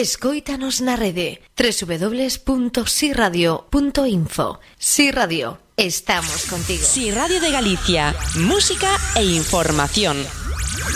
Escóitanos na rede www.siradio.info. Si Radio, estamos contigo. Si Radio de Galicia, música e información.